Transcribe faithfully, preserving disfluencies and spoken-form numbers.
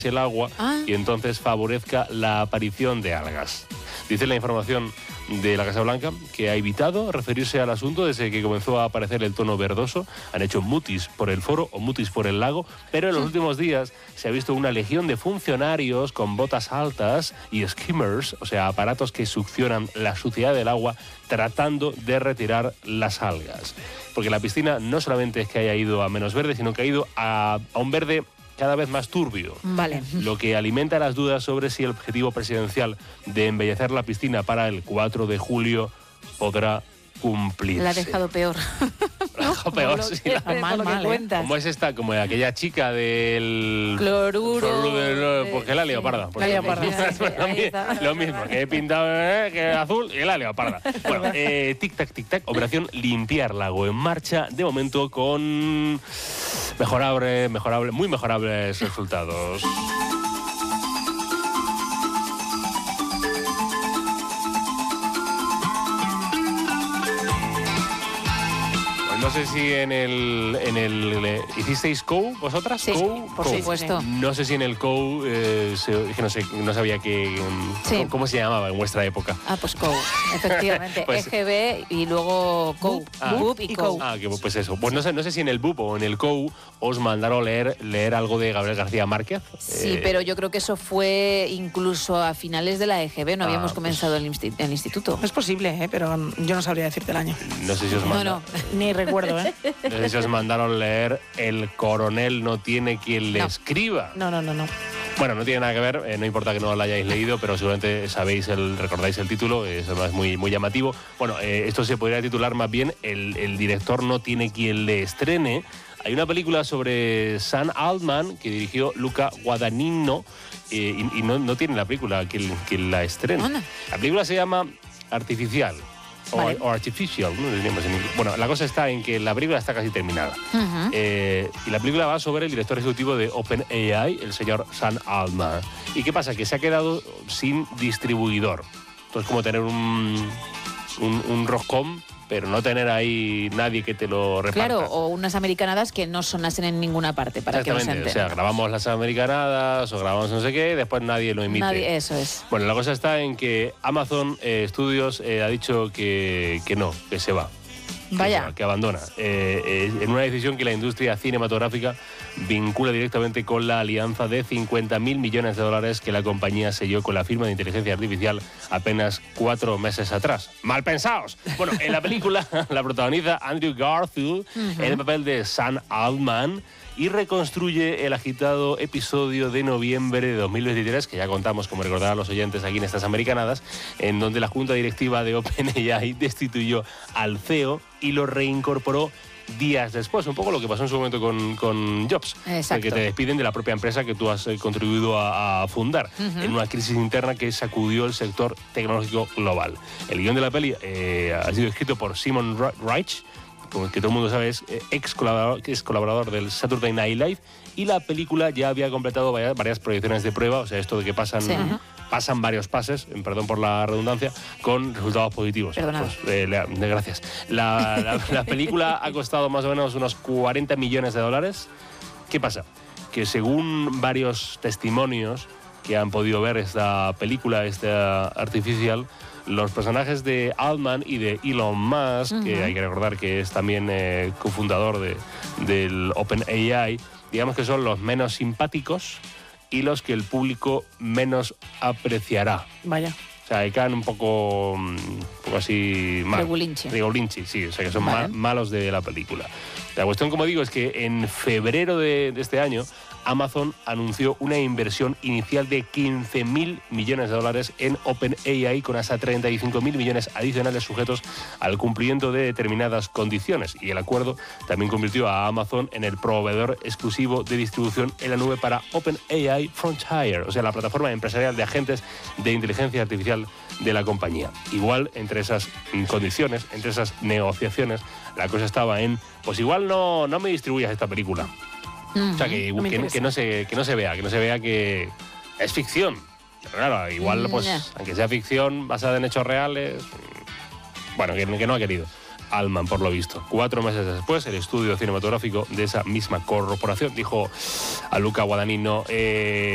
el agua ah. y entonces favorezca la aparición de algas. Dice la información de la Casa Blanca que ha evitado referirse al asunto desde que comenzó a aparecer el tono verdoso. Han hecho mutis por el foro o mutis por el lago, pero en los últimos días se ha visto una legión de funcionarios con botas altas y skimmers, o sea, aparatos que succionan la suciedad del agua, tratando de retirar las algas. Porque la piscina no solamente es que haya ido a menos verde, sino que ha ido a, a un verde cada vez más turbio. Vale. Lo que alimenta las dudas sobre si el objetivo presidencial de embellecer la piscina para el cuatro de julio podrá cumplirse. La ha dejado peor. La ha dejado peor, lo, sí. que, La... mal, mal, ¿eh? ¿Cómo es esta? Como aquella chica del... Cloruro. Cloruro de... Pues que la leoparda. La leoparda. Lo, lo mismo, que he pintado eh, que azul y la leoparda. Bueno, eh, tic-tac, tic-tac, operación limpiar lago en marcha, de momento con mejorable, mejorable, muy mejorables resultados. No sé si en el... En el ¿hicisteis C O U vosotras? Sí, C O U, por C O U. supuesto. No sé si en el C O U, eh, se, es que no, sé, no sabía que, sí. ¿cómo, ¿cómo se llamaba en vuestra época? Ah, pues C O U, efectivamente. Pues, E G B y luego C O U. Ah, B U P y C O U. Ah, que, pues eso. Pues no sé, no sé si en el B U P o en el C O U os mandaron leer, leer algo de Gabriel García Márquez. Sí, eh, pero yo creo que eso fue incluso a finales de la E G B, no ah, habíamos comenzado pues, el, insti el instituto. Es posible, ¿eh? Pero yo no sabría decirte el año. No sé si os mandaron. No, no. Ni recuerdo, ¿eh? No sé si os mandaron leer El coronel no tiene quien le No. escriba. No, no, no, no. Bueno, no tiene nada que ver, eh, no importa que no lo hayáis leído, pero seguramente sabéis, el, recordáis el título, es además muy, muy llamativo. Bueno, eh, esto se podría titular más bien el, el director no tiene quien le estrene. Hay una película sobre Sam Altman que dirigió Luca Guadagnino eh, y, y no, no tiene la película quien, quien la estrena. Anda. La película se llama Artificial. O, Vale. o Artificial, no diríamos en inglés. Bueno, la cosa está en que la película está casi terminada. Uh-huh. eh, y la película va sobre el director ejecutivo de OpenAI, el señor Sam Altman. ¿Y qué pasa? Que se ha quedado sin distribuidor. Entonces, como tener un, un, un roscón, pero no tener ahí nadie que te lo reparta. Claro, o unas americanadas que no sonasen en ninguna parte para que no se Exactamente, enteren. o sea, grabamos las americanadas o grabamos no sé qué y después nadie lo emite. Nadie, eso es. Bueno, la cosa está en que Amazon eh, Studios eh, ha dicho que, que no, que se va. Vaya. Que, que abandona. Eh, eh, en una decisión que la industria cinematográfica vincula directamente con la alianza de cincuenta mil millones de dólares que la compañía selló con la firma de inteligencia artificial apenas cuatro meses atrás. ¡Mal pensados! Bueno, en la película la protagoniza Andrew Garfield Uh-huh. en el papel de Sam Altman y reconstruye el agitado episodio de noviembre de dos mil veintitrés, que ya contamos, como recordarán los oyentes aquí en estas americanadas, en donde la junta directiva de OpenAI destituyó al C E O y lo reincorporó días después, un poco lo que pasó en su momento con, con Jobs, Exacto. que te despiden de la propia empresa que tú has eh, contribuido a, a fundar, Uh-huh. en una crisis interna que sacudió el sector tecnológico global. El guión de la peli eh, ha sido escrito por Simon Reich, como que todo el mundo sabe, es eh, ex colaborador, ex colaborador del Saturday Night Live, y la película ya había completado varias, varias proyecciones de prueba, o sea, esto de que pasan, Sí, ajá. pasan varios pases, perdón por la redundancia, con resultados positivos. Perdonado. Pues, eh, le- gracias. La, la, la película ha costado más o menos unos cuarenta millones de dólares. ¿Qué pasa? Que según varios testimonios que han podido ver esta película, esta Artificial, los personajes de Altman y de Elon Musk, uh-huh. que hay que recordar que es también eh, cofundador de, del OpenAI, digamos que son los menos simpáticos y los que el público menos apreciará. Vaya. O sea, que caen un poco, un poco así mal. Regulinchi. Regulinchi, sí, o sea, que son Vale. ma- malos de la película. La cuestión, como digo, es que en febrero de, de este año Amazon anunció una inversión inicial de quince mil millones de dólares en OpenAI, con hasta treinta y cinco mil millones adicionales sujetos al cumplimiento de determinadas condiciones. Y el acuerdo también convirtió a Amazon en el proveedor exclusivo de distribución en la nube para OpenAI Frontier, o sea, la plataforma empresarial de agentes de inteligencia artificial de la compañía. Igual, entre esas condiciones, entre esas negociaciones, la cosa estaba en, pues igual no, no me distribuyas esta película. Uh-huh. O sea, que, No me que, interesa. que no se, que no se vea, que no se vea que es ficción. Pero claro, igual, pues, Nah. aunque sea ficción basada en hechos reales, bueno, que, que no ha querido. Altman, por lo visto. Cuatro meses después, el estudio cinematográfico de esa misma corporación dijo a Luca Guadagnino... Eh,